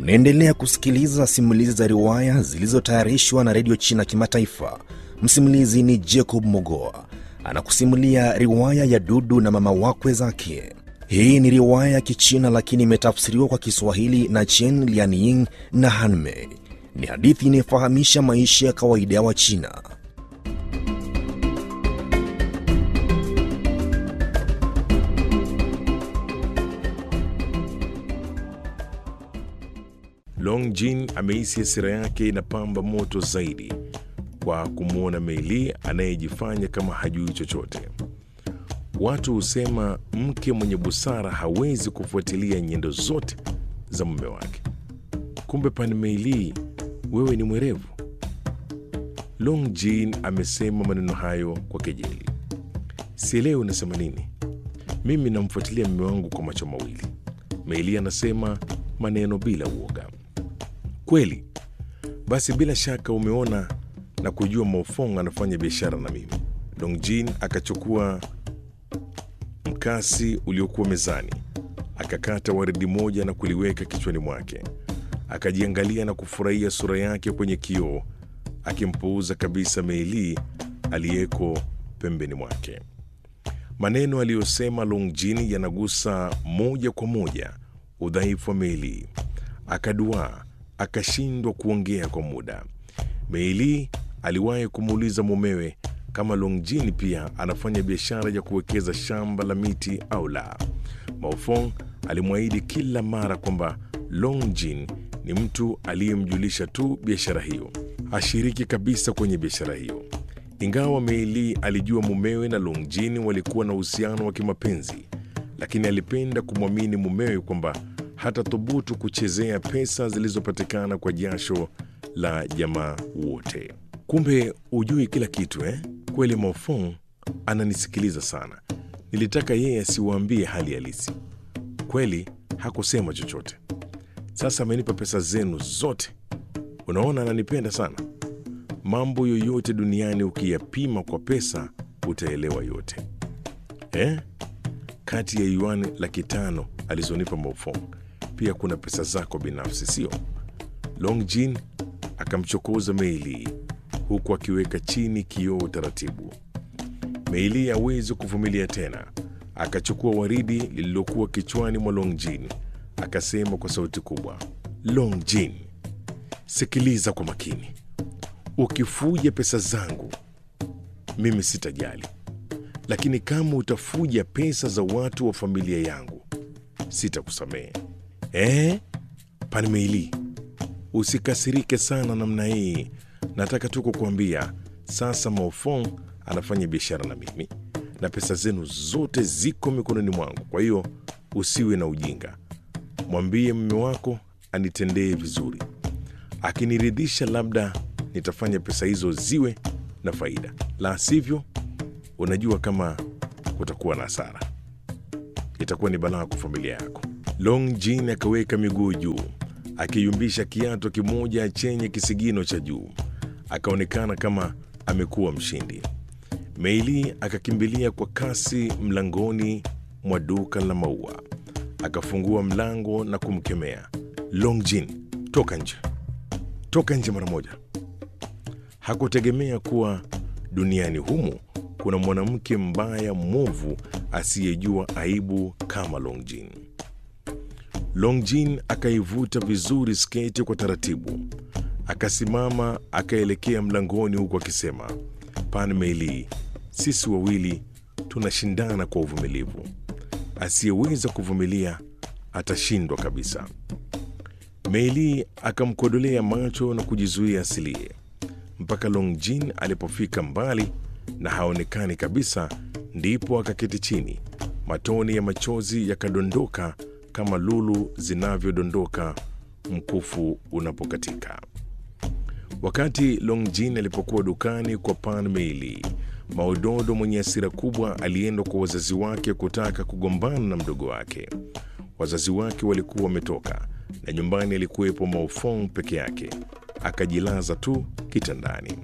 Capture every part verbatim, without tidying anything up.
Unaendelea kusikiliza simulizi za riwaya zilizotayarishwa na Radio China Kimataifa. Msimulizi ni Jacob Mogoa. Anakusimulia riwaya ya Dudu na mama wakwe zake. Hii ni riwaya ya Kichina lakini imetafsiriwa kwa Kiswahili na Chen Lianying na Hanmei. Ni hadithi inayofahamisha maisha ya kawaida wa China. Long Jin amehisi hasira yake inapamba moto zaidi kwa kumwona Mei Li anayejifanya kama hajui chochote. Watu husema mke mwenye busara hawezi kufuatilia nyendo zote za mume wake. Kumbe Pan Mei Li, wewe ni mwerevu. Long Jin amesema maneno hayo kwa kejeli. Sielewi unasema nini. Mimi namfuatilia mume wangu kwa macho mawili. Mei Li anasema maneno bila uoga. Kweli? Basi bila shaka umeona na kujua Mo Fong anafanya biashara na mimi. Long Jin akachukua mkasi uliokuwa mezani, akakata waridi moja na kuliweka kichwani mwake. Akajiangalia na kufurahia sura yake kwenye kioo, akimpuuza kabisa Mei Li aliyeko pembeni mwake. Maneno aliyosema Long Jin yanagusa moja kwa moja udhaifu wa Mei Li. Akaduaa, akashindwa kuongea kwa muda. Mei Li aliwahi kumuuliza mumewe kama Long Jin pia anafanya biashara ya kuwekeza shamba la miti au la. Mo Fong alimwahidi kila mara kwamba Long Jin ni mtu aliyemjulisha tu biashara hiyo, hashiriki kabisa kwenye biashara hiyo. Ingawa Mei Li alijua mumewe na Long Jin walikuwa na uhusiano wa kimapenzi, lakini alipenda kumwamini mumewe kwamba hata thubutu kuchezea pesa zilizopatikana kwa jasho la jamaa wote. Kumbe ujui kila kitu eh? Kweli Mo Fong ananisikiliza sana. Nilitaka yeye asiwaambie hali halisi. Kweli hakusema chochote. Sasa amenipa pesa zenu zote. Unaona ananipenda sana. Mambo yoyote duniani ukiyapima kwa pesa utaelewa yote. Eh? Kati ya yuan laki tano alizonipa Mo Fong, pia kuna pesa zako binafsi, sio? Long Jin akamchokoza Mei Li huku akiweka chini kioo taratibu. Mei Li hawezi kuvumilia tena. Akachukua waridi lililokuwa kichwani mwa Long Jin, akasema kwa sauti kubwa, Long Jin, sikiliza kwa makini. Ukifuja pesa zangu, mimi sitajali. Lakini kama utafuja pesa za watu wa familia yangu, sitakusamehe. Eh? Pan Mei Li, usikasirike sana namna hii. Nataka tu kukuambia sasa Mo Fong anafanya biashara na mimi na pesa zenu zote ziko mikononi mwangu. Kwa hiyo usiwe na ujinga. Mwambie mume wako anitendee vizuri. Akiniridhisha labda nitafanya pesa hizo ziwe na faida. La sivyo, unajua kama kutakuwa na hasara. Itakuwa ni balaa kwa familia yako. Long Jin akaweka miguu juu, akiyumbisha kiato kimoja chenye kisigino cha juu. Akaonekana kama amekuwa mshindi. Mei Li akakimbilia kwa kasi mlangoni mwa duka la maua. Akafungua mlango na kumkemea, Long Jin, toka nje. Toka nje mara moja. Hakutegemea kuwa duniani humu kuna mwanamke mbaya mwovu asiyejua aibu kama Long Jin. Long Jin akaivuta vizuri sketi kwa taratibu. Akasimama akaelekea mlangoni huku akisema, Pan Mei Li, sisi wawili tunashindana kwa uvumilivu. Asiyeweza kuvumilia atashindwa kabisa. Mei Li akamkodolea macho na kujizuia asilie mpaka Long Jin alipofika mbali na haonekani kabisa, ndipo akaketi chini. Matone ya machozi yakadondoka kama lulu zinavyodondoka mkufu unapokatika. Wakati Long Jin alipokuwa dukani kwa Pan Mei Li, Maododo mwenye hasira kubwa alienda kwa wazazi wake kutaka kugombana na mdogo wake. Wazazi wake walikuwa wametoka na nyumbani alikuwepo Mo Fong peke yake. Akajilaza tu kitandani.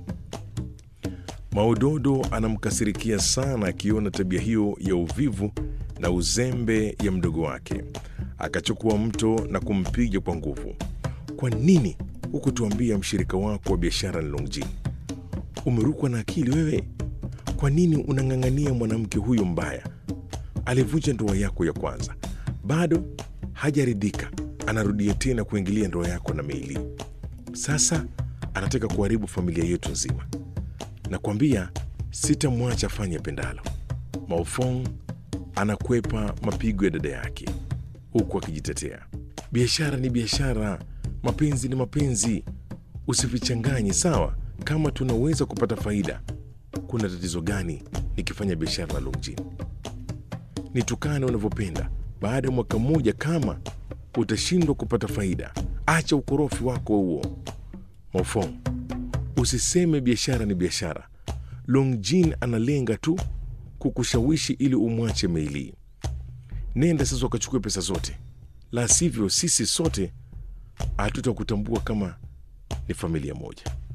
Maododo anamkasirikia sana akiona tabia hiyo ya uvivu na uzembe ya mdogo wake. Akachukua mto na kumpiga kwa nguvu. kwa nini hukutuambia mshirika wako wa biashara ni Longjin? Umerukwa na akili wewe? Kwa nini unang'ang'ania mwanamke huyo mbaya? Alivunja ndoa yako ya kwanza, bado hajaridhika, anarudia tena kuingilia ndoa yako na Meili. Sasa anataka kuharibu familia yetu nzima. Nakwambia sitamwacha afanye pendalo. Maofong anakwepa mapigo ya dada yake huku akijitetea. Biashara ni biashara, mapenzi ni mapenzi. Usivichanganye, sawa? Kama tunaweza kupata faida, kuna tatizo gani nikifanya biashara na Longjin? Nitukane unavyopenda. Baada ya mwaka mmoja kama utashindwa kupata faida, acha ukorofi wako huo. Maofong, usiseme biashara ni biashara. Longjin analenga tu kukushawishi ili umwache Meili. Nenda sasa ukachukue pesa zote, la sivyo sisi sote hatutakutambua kama ni familia moja.